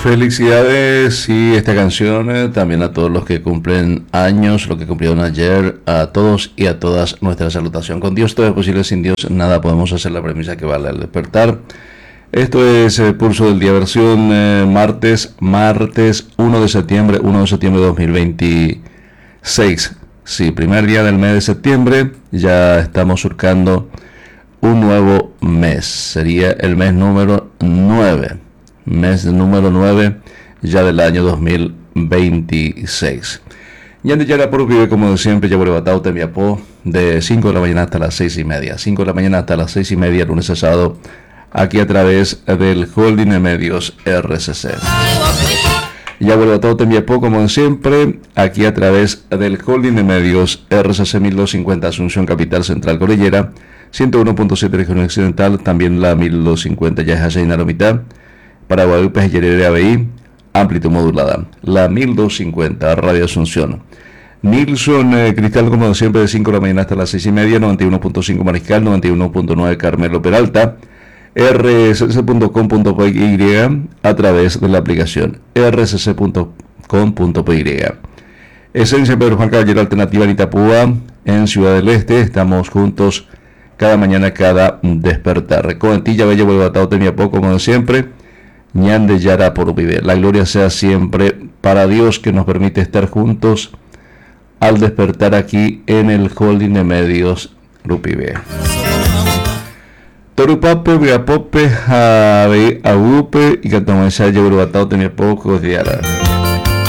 Felicidades y esta canción también a todos los que cumplen años, los que cumplieron ayer, a todos y a todas nuestra salutación. Con Dios todo es posible, sin Dios nada podemos hacer, la premisa que vale al despertar. Esto es Pulso del Día, versión martes 1 de septiembre, 1 de septiembre de 2026. Sí, primer día del mes de septiembre, ya estamos surcando un nuevo mes, sería el mes número 9. Mes número 9 ya del año 2026. Yandi Yara por vive como de siempre, ya Batao Temiapó, de 5 de la mañana hasta las 6:30. 5 de la mañana hasta las 6:30, lunes a sábado, aquí a través del Holding de Medios RCC. Ya Batao Temiapó como de siempre, aquí a través del Holding de Medios RCC 1250 Asunción Capital Central Cordillera, 101.7 Región Occidental, también la 1250 ya es Hachaina la mitad. Para Guadalupe, Yerere, ABI, amplitud modulada. La 1250, Radio Asunción. Nilson Cristal, como siempre, de 5 de la mañana hasta las 6:30, 91.5 Mariscal, 91.9 Carmelo Peralta, rcc.com.py a través de la aplicación rcc.com.py. Esencia Pedro Juan Caballero Alternativa en Itapúa, en Ciudad del Este. Estamos juntos cada mañana, cada despertar. Coventilla, Bella, Huevatao, Temiapó, como de siempre. Ñande Yara por Upibe. La gloria sea siempre para Dios, que nos permite estar juntos al despertar aquí en el Holding de Medios Rupibe. Torupape, Viapope, Aupe y Catamancha, Yorubatao, tenía pocos diaras.